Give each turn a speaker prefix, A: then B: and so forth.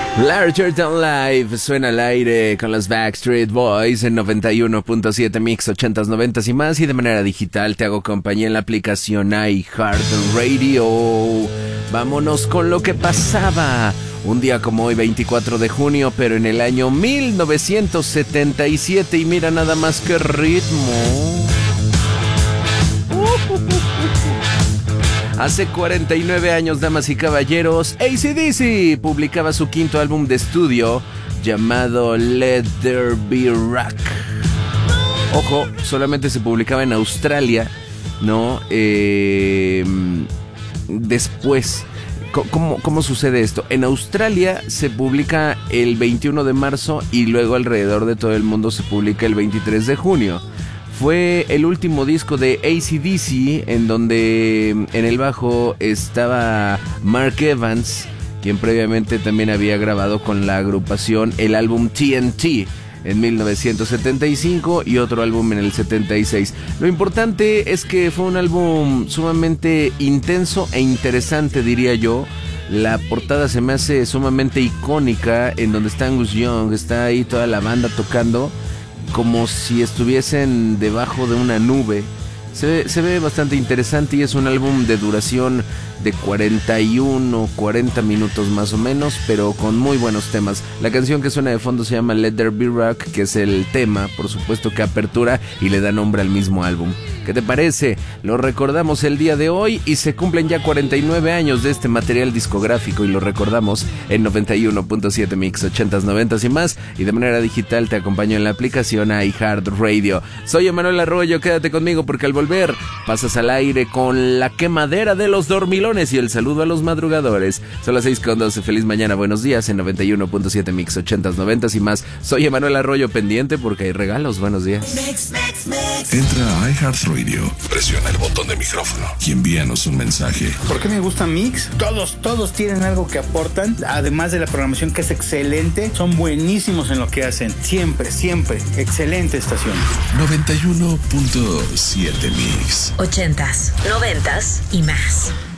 A: Larger Than Life suena al aire con los Backstreet Boys en 91.7 Mix 80s, 90s y más, y de manera digital te hago compañía en la aplicación iHeartRadio. Vámonos con lo que pasaba un día como hoy, 24 de junio, pero en el año 1977, y mira nada más que ritmo. Hace 49 años, damas y caballeros, AC/DC publicaba su quinto álbum de estudio llamado Let There Be Rock. Ojo, solamente se publicaba en Australia, ¿no? Después, ¿cómo sucede esto? En Australia se publica el 21 de marzo y luego alrededor de todo el mundo se publica el 23 de junio. Fue el último disco de AC/DC en donde en el bajo estaba Mark Evans, quien previamente también había grabado con la agrupación el álbum TNT en 1975 y otro álbum en el 76. Lo importante es que fue un álbum sumamente intenso e interesante, diría yo. La portada se me hace sumamente icónica, en donde está Angus Young, está ahí toda la banda tocando como si estuviesen debajo de una nube. Se ve bastante interesante y es un álbum de duración de 40 minutos más o menos, pero con muy buenos temas. La canción que suena de fondo se llama Let There Be Rock, que es el tema, por supuesto, que apertura y le da nombre al mismo álbum. ¿Qué te parece? Lo recordamos el día de hoy y se cumplen ya 49 años de este material discográfico y lo recordamos en 91.7 Mix 80s, 90s y más, y de manera digital te acompaño en la aplicación iHeartRadio. Soy Emanuel Arroyo, quédate conmigo porque al volver pasas al aire con la quemadera de los dormilones y el saludo a los madrugadores. Son las 6:12, feliz mañana, buenos días en 91.7 Mix 80s, 90s y más. Soy Emanuel Arroyo, pendiente porque hay regalos, buenos días.
B: Entra a iHeartRadio, presiona el botón de micrófono y envíanos un mensaje.
C: ¿Por qué me gusta Mix? Todos tienen algo que aportan, además de la programación que es excelente, son buenísimos en lo que hacen, siempre, excelente estación.
B: 91.7 Mix
D: 80s, 90s y más.